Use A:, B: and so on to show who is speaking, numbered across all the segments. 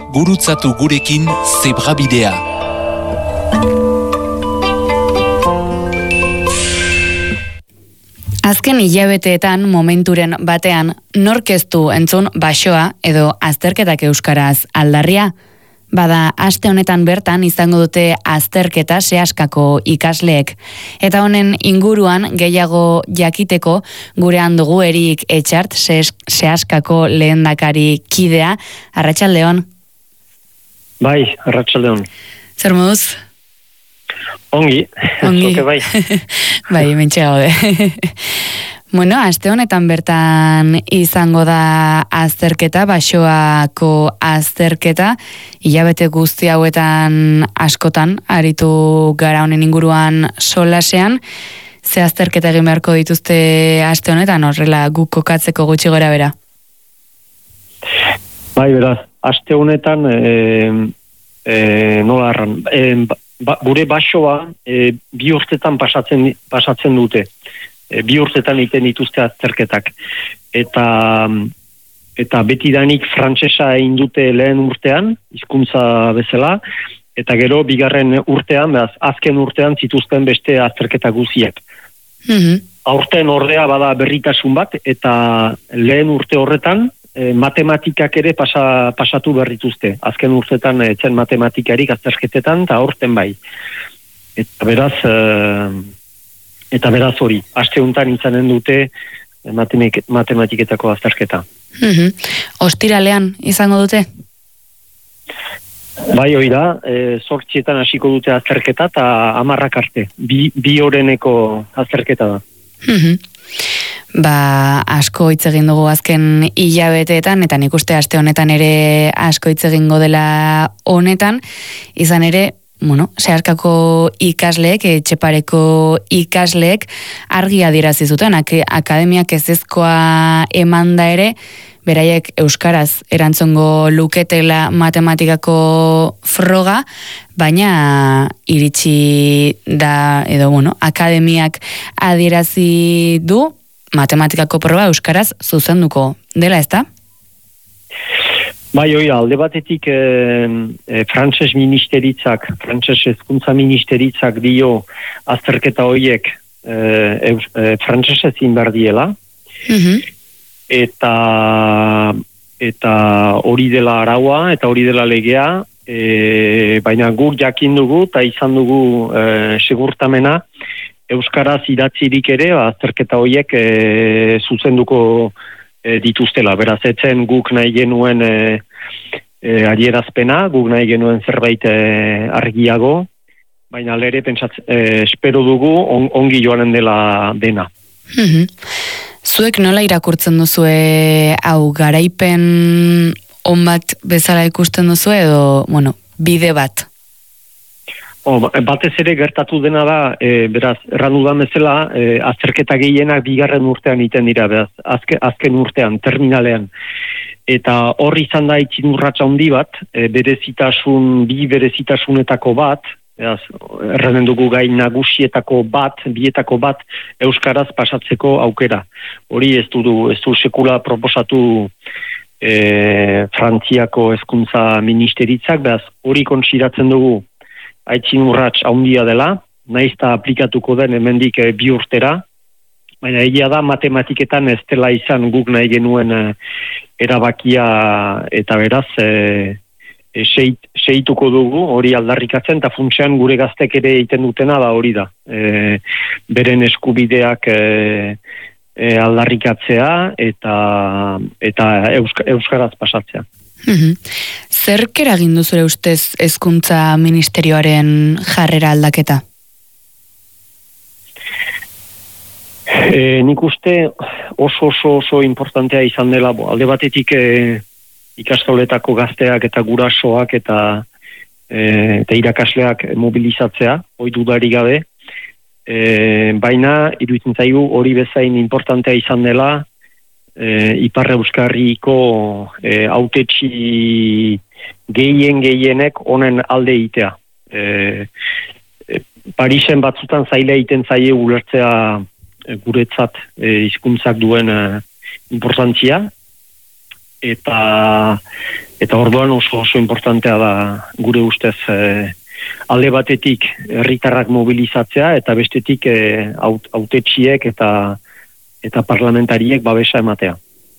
A: gurutzatu gurekin Zebrabidea.
B: Azken hilabeteetan momenturen batean nork ez du entzun basoa edo azterketak euskaraz aldarria? Bada, aste honetan bertan izango dute azterketa sehaskako ikasleek. Eta honen inguruan gehiago jakiteko gurean dugu Erik Etxart, sehaskako lehendakari kidea. Arratsaldeon.
C: Bai, arratsaldeon.
B: Zer moduz?
C: Ongi. Zoke bai.
B: Bai, mentxe gaude. Bueno, aste honetan bertan izango da azterketa, basoako azterketa, hilabete guzti hauetan askotan, aritu gara honen inguruan solasean, ze azterketa egin beharko dituzte aste honetan, horrela guk kokatzeko gutxi gora bera?
C: Bai, beraz, aste honetan, nola arran, gure basoa bi urtetan pasatzen dute. Bi urtetan egiten dituzte azterketak. Eta betidanik frantsesa egin dute lehen urtean, hizkuntza bezala, eta gero bigarren urtean, azken urtean zituzten beste azterketa guziak. Aurten ordea bada berritasun bat, eta lehen urte horretan matematikak ere pasatu berrituzte. Azken urtetan etzen matematikarik azterketetan, eta aurten bai. Eta beraz hori, aste honetan izanen dute matematiketako azterketa.
B: Ostiralean izango dute?
C: Bai, hori da, 8etan hasiko dute azterketa eta 10 arte. Bi oreneko azterketa da.
B: Ba, asko hitz egin dugu azken hilabeteetan, eta nik uste aste honetan ere asko hitz egingo dela honetan, izan ere, sehaskako ikasleek, Etxepareko ikasleek argi adierazi zuten, akademiak ezezkoa emanda ere, beraiek euskaraz erantzungo luketela matematikako froga, baina iritsi da, akademiak adierazi du matematikako proba euskaraz zuzenduko dela, ezta?
C: Bai, alde batetik frantses hezkuntza ministeritzak dio azterketa horiek frantsesez egin behar diela. Eta hori dela araua, eta hori dela legea, baina guk jakin dugu, eta izan dugu segurtamena, euskaraz idatzirik ere, azterketa horiek zuzenduko dituztela. Beraz, etzen guk nahi genuen adierazpena, guk nahi genuen zerbait argiago, baina lere espero dugu ongi joanen dena.
B: Zuek nola irakurtzen duzue hau garaipen on bat bezala ikusten duzu edo, bide bat?
C: Batez ere gertatu dena da, beraz, errandudan bezala, azterketa gehienak bigarren urtean iten dira, beraz, azken urtean, terminalean. Eta hor izan da itzin urratsa handi bat, bi berezitasunetako bat, beraz, erranen dugu gai nagusietako bat, bietako bat, euskaraz pasatzeko aukera. Hori ez du sekula proposatu Frantziako hezkuntza ministeritzak, beraz, hori konsideratzen dugu aitzin urrats handia dela, nahiz eta aplikatuko den hemendik 2 urtera, baina egia da matematiketan ez dela izan guk nahi genuen erabakia, eta beraz seituko dugu hori aldarrikatzen, eta funtsean gure gaztek ere egiten dutena da hori da. Beren eskubideak aldarrikatzea eta euskaraz pasatzea.
B: Zerk eragindu zure ustez hezkuntza ministerioaren jarrera aldaketa?
C: Nik uste oso importantea izan dela, alde batetik ikastoletako gazteak eta gurasoak eta irakasleak mobilizatzea, hori dudarik gabe, baina iruditzen zaigu hori bezain importantea izan dela Ipar Euskarriko hautetsi gehienek honen alde egitea. Parisen batzutan zaila egiten zaie ulertzea guretzat hizkuntzak duen importantzia, eta Eta orduan oso importantea da gure ustez alde batetik herritarrak mobilizatzea eta bestetik hautetsiek eta parlamentariek babesa ematea.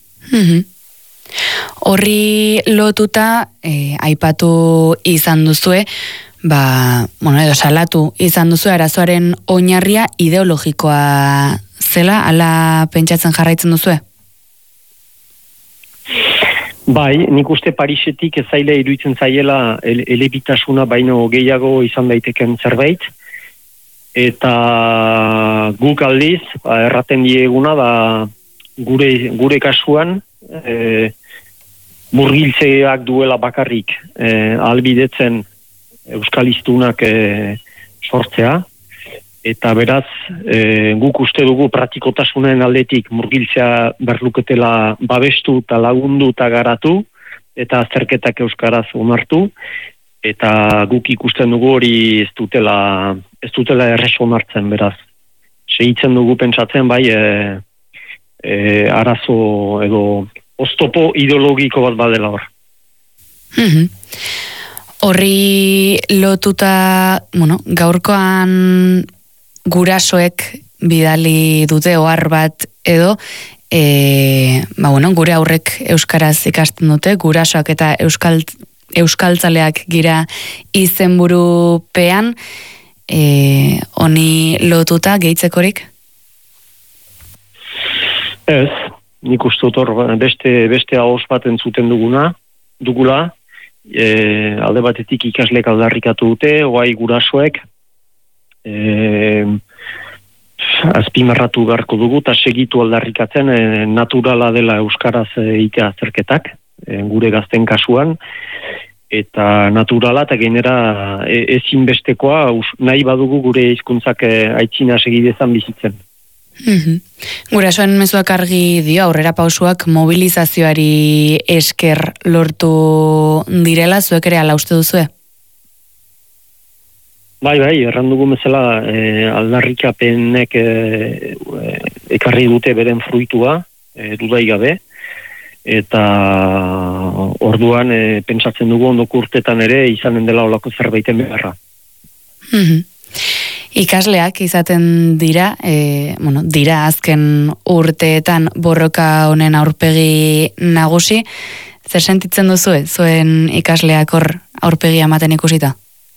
B: Horri lotuta aipatu izan duzue, edo salatu izan duzue arazoaren oinarria ideologikoa zela, ala pentsatzen jarraitzen duzue?
C: Bai, nik uste Parisetik ezaile iruditzen zaiela elebitasuna baino gehiago izan daiteken zerbait, eta guk aldiz, erraten dieguna da gure kasuan, murgiltzeak duela bakarrik ahalbidetzen euskalistunak sortzea, eta beraz guk uste dugu praktikotasunen aldetik murgiltzea berluketela babestu eta lagundu eta garatu, eta azterketak euskaraz onartu, eta guk ikusten dugu hori ez dutela errez onartzen, beraz. Segitzen dugu pentsatzen bai arazo edo oztopo ideologiko bat badela hor.
B: Horri lotuta, gaurkoan gurasoek bidali dute ohar bat edo, gure aurrek euskaraz ikasten dute, gurasoak eta euskaltzaleak gira izenburupean, honi lotuta gehitzekorik?
C: Ez, nik uste dut hor beste ahoz bat entzuten dugula, alde batetik ikasleek aldarrikatu dute, oai gurasoek, azpimarratu beharko dugu, eta segitu aldarrikatzen naturala dela euskaraz egitea azterketak, gure gazten kasuan, eta naturala eta gainera ezinbestekoa nahi badugu gure hizkuntzak aitzina segidezan bizitzen.
B: Gurasoen mezuak argi dio, aurrera pausuak mobilizazioari esker lortu direla, zuek ere ala uste duzue?
C: Bai, errandugu bezala aldarrikapenek ekarri dute beren fruitua, dudai gabe, eta orduan pentsatzen dugu ondoko urtetan ere izanen dela olako zerbaiten beharra.
B: Ikasleak izaten dira, dira azken urteetan borroka honen aurpegi nagusi, zer sentitzen duzue, zuen ikasleak hor aurpegia ematen ikusita?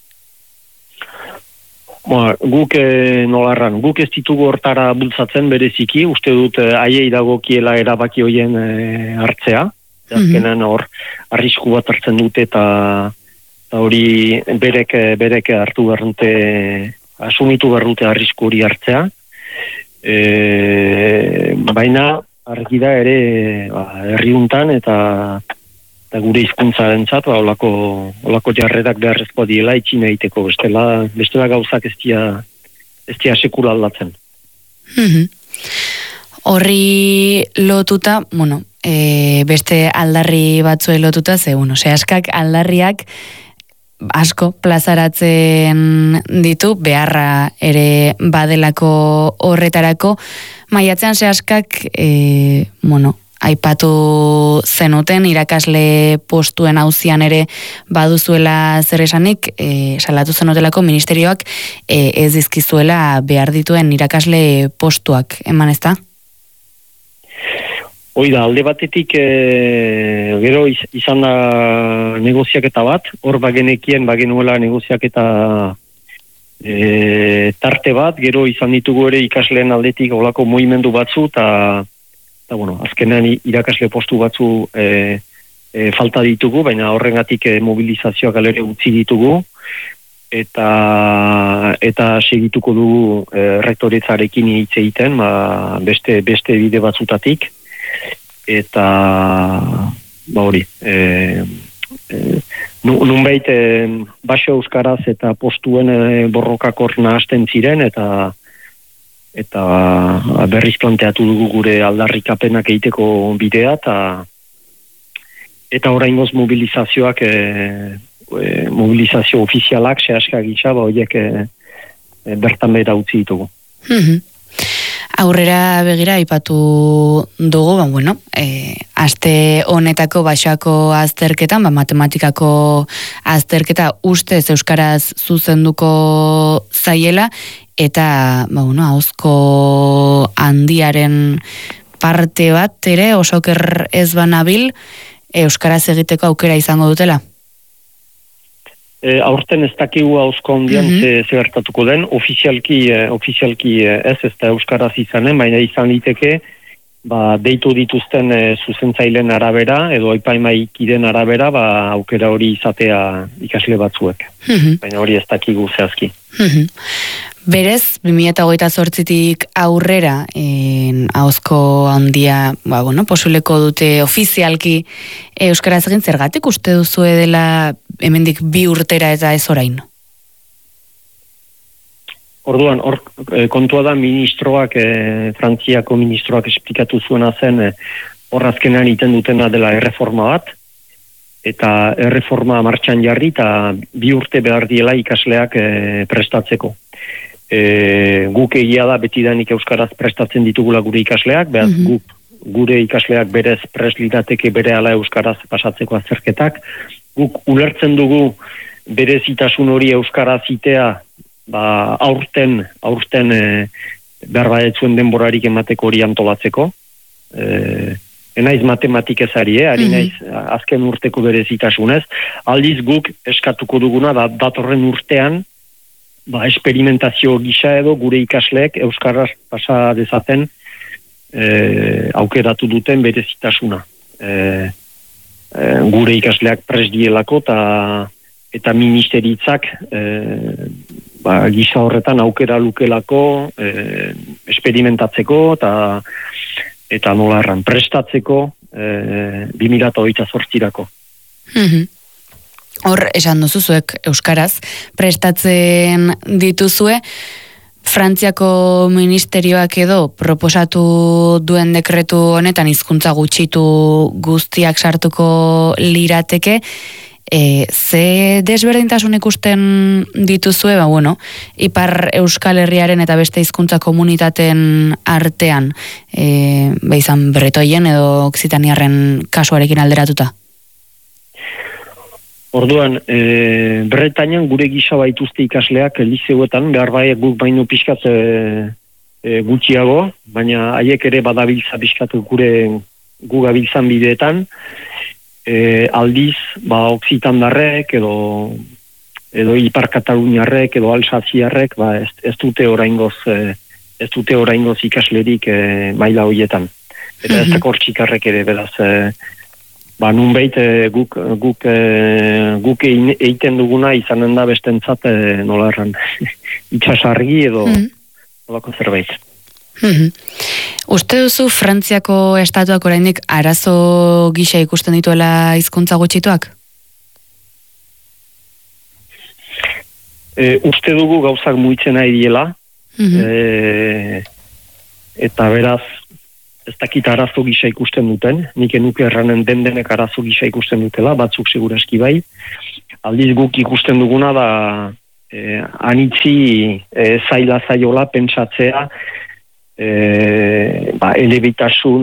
C: Guk guk ez ditugu hortara bultzatzen bereziki, uste dut haiei dagokiela erabaki hoien hartzea, azkenan hor arrisku bat hartzen dute eta hori berek hartu behar dute, asumitu behar dute arrisku hori hartzea, baina argi da ere herriuntan eta gure hizkuntzarentzat olako jarrerak beharrezkoa diela itxina egiteko, bestela gauzak ez dia sekula aldatzen.
B: Horri lotuta, beste aldarri batzuei lotuta, askak aldarriak asko plazaratzen ditu, beharra ere badelako horretarako, maiatzean askak, aipatu zenuten irakasle postuen auzian ere baduzuela zer esanik, salatu zenutelako ministerioak ez dizkizuela behar dituen irakasle postuak, eman ezta?
C: Oida, alde batetik gero izan da negoziaketa bat, hor bagenuela negoziaketa tarte bat, gero izan ditugu ere ikasleen aldetik olako mugimendu batzu, eta azkenean irakasle postu batzu falta ditugu, baina horrengatik mobilizazioak alere utzi ditugu, eta segituko dugu rektoretzarekin hitz egiten, beste bide batzutatik, eta hori nunbait baso euskaraz eta postuen borrokakor nahasten ziren eta berriz planteatu dugu gure aldarrikapenak egiteko bidea eta oraingoz mobilizazioak mobilizazio ofizialak sehaska gisa horiek bertan behera utzi ditugu.
B: Aurrera begira aipatu dugu, aste honetako baxoako azterketan, matematikako azterketa ustez euskaraz zuzenduko zaiela, eta, ahozko handiaren parte bat ere, osoker ez banabil, euskaraz egiteko aukera izango dutela?
C: Aurten ez dakigu ahozko handian ze gertatuko den, ofizialki ez da euskaraz izanen, baina izan liteke, deitu dituzten zuzentzailen arabera, edo epaimaikiden arabera, aukera hori izatea ikasle batzuek. Baina hori ez dakigu zehazki.
B: Berez, 2028tik aurrera, ahozko handia, posuleko dute ofizialki euskaraz egin, zergatik uste duzue dela hemendik 2 urtera eta ez orain?
C: Orduan, kontua da ministroak, Frantziako ministroak esplikatu zuena zen, hor azkenean iten dutena dela erreforma bat, eta erreforma martxan jarri, eta 2 urte behar diela ikasleak prestatzeko. Guk egia da betidanik euskaraz prestatzen ditugula gure ikasleak, behaz gure ikasleak berez preslirateke bere ala euskaraz pasatzeko azterketak. Guk ulertzen dugu berezitasun hori euskaraz itea, aurten behar badetzuen denborarik emateko hori antolatzeko. Enaiz matematikazari, ari naiz azken urteko berezitasunez. Aldiz guk eskatuko duguna datorren urtean, esperimentazio gisa edo gure ikasleek euskaraz pasa dezaten aukeratu duten berezitasuna. Gure ikasleak presdielako eta ministeritzak gisa horretan aukera lukelako esperimentatzeko eta nola erran prestatzeko 2028-rako.
B: Hor, esan duzuzuek euskaraz prestatzen dituzue, Frantziako ministerioak edo proposatu duen dekretu honetan hizkuntza gutxitu guztiak sartuko lirateke, ze desberdintasun ikusten dituzue, Ipar Euskal Herriaren eta beste hizkuntza komunitateen artean, izan bretoien edo oksitaniarren kasuarekin alderatuta?
C: Orduan, Bretainan gure gisa baituzte ikasleak liceuetan, behar guk baino pixkat gutxiago, baina haiek ere badabiltza pixkat gu gabiltzan bideetan, aldiz, oksitandarrek edo Ipar Kataluniarrek edo Alsaziarrek, ez dute oraingoz ikaslerik maila horietan. Eta ez dakor txikarrek ere, beraz, nunbait guk egiten duguna izanen da bestentzat nola erran itxasargi edo nolako zerbait.
B: Uste duzu Frantziako estatuak oraindik arazo gisa ikusten dituela hizkuntza gutxituak?
C: Uste dugu gauzak muitzen nahi diela, eta beraz ez dakit arazo gisa ikusten duten, nik enuke erranen denek arazo gisa ikusten dutela, batzuk seguraski bai. Aldiz guk ikusten duguna da anitzi zaila zaiola pentsatzea elebitasun